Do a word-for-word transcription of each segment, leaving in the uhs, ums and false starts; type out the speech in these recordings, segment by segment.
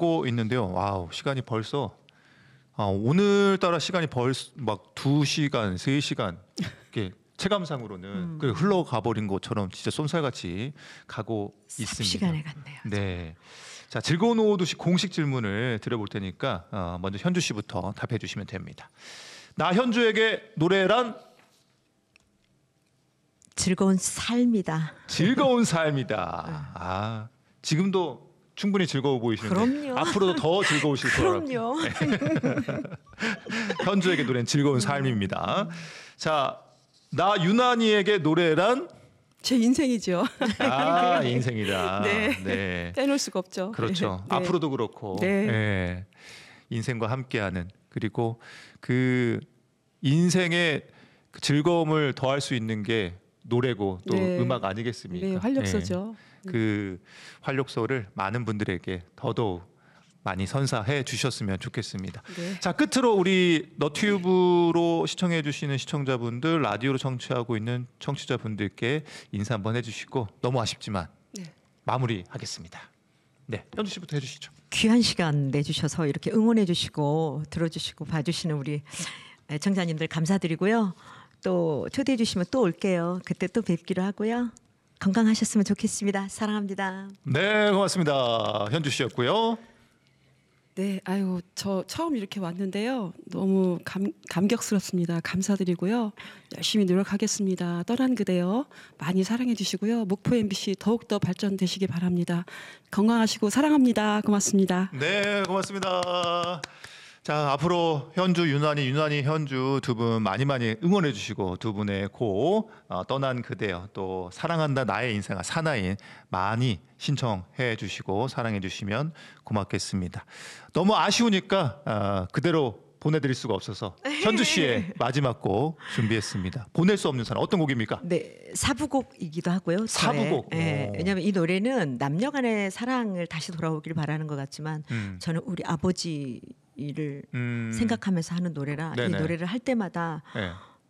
함께하고 있는데요. 와우, 시간이 벌써 아, 오늘따라 시간이 벌써 막 두 시간, 세 시간 이렇게 체감상으로는 음. 그 흘러가 버린 것처럼 진짜 쏜살같이 가고 있습니다. 시간에 갔네요. 네. 자, 즐거운 오후 두 시 공식 질문을 드려볼 테니까 어, 먼저 현주 씨부터 답해 주시면 됩니다. 나 현주에게 노래란 즐거운 삶이다. 즐거운 삶이다. 아, 지금도 충분히 즐거워 보이시는데 그럼요. 앞으로도 더 즐거우실 거라고. 그럼요. 현주에게 노래는 즐거운 삶입니다. 자, 나 유난히에게 노래란 제 인생이죠. 아, 인생이다. 네. 네. 빼놓을 수가 없죠. 그렇죠. 네. 앞으로도 그렇고. 네. 네. 인생과 함께하는, 그리고 그 인생의 그 즐거움을 더할 수 있는 게 노래고 또 네. 음악 아니겠습니까? 네, 활력소죠. 네. 그 활력소를 많은 분들에게 더더욱 많이 선사해 주셨으면 좋겠습니다. 네. 자, 끝으로 우리 너튜브로 시청해 주시는 시청자분들, 라디오로 청취하고 있는 청취자분들께 인사 한번 해주시고, 너무 아쉽지만 네. 마무리하겠습니다. 네, 현주 씨부터 해주시죠. 귀한 시간 내주셔서 이렇게 응원해 주시고 들어주시고 봐주시는 우리 청자님들 감사드리고요. 또 초대해 주시면 또 올게요. 그때 또 뵙기로 하고요. 건강하셨으면 좋겠습니다. 사랑합니다. 네, 고맙습니다. 현주 씨였고요. 네, 아유, 저 처음 이렇게 왔는데요. 너무 감, 감격스럽습니다. 감사드리고요. 열심히 노력하겠습니다. 떠난 그대여 많이 사랑해 주시고요. 목포 엠비씨 더욱더 발전되시기 바랍니다. 건강하시고 사랑합니다. 고맙습니다. 네, 고맙습니다. 자, 앞으로 현주, 유난히, 유난히, 현주 두 분 많이 많이 응원해 주시고, 두 분의 곡 어, 떠난 그대여, 또 사랑한다 나의 인생아 사나이 많이 신청해 주시고 사랑해 주시면 고맙겠습니다. 너무 아쉬우니까 어, 그대로 보내드릴 수가 없어서 현주 씨의 마지막 곡 준비했습니다. 보낼 수 없는 사람, 어떤 곡입니까? 네, 사부곡이기도 하고요. 사부곡. 저의. 네, 오. 왜냐하면 이 노래는 남녀간의 사랑을 다시 돌아오길 바라는 것 같지만 음. 저는 우리 아버지를 음. 생각하면서 하는 노래라 네네. 이 노래를 할 때마다 네.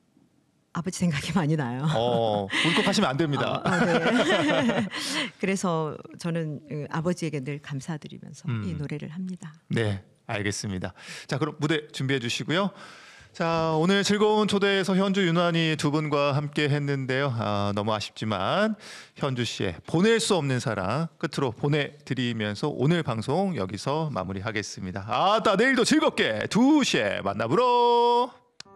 아버지 생각이 많이 나요. 어, 울컥하시면 안 됩니다. 아, 아, 네. 그래서 저는 그 아버지에게 늘 감사드리면서 음. 이 노래를 합니다. 네, 알겠습니다. 자, 그럼 무대 준비해 주시고요. 자, 오늘 즐거운 초대에서 현주, 유난히 두 분과 함께 했는데요. 아, 너무 아쉽지만 현주 씨의 보낼 수 없는 사랑 끝으로 보내드리면서 오늘 방송 여기서 마무리하겠습니다. 아따, 내일도 즐겁게 두 시에 만나보러.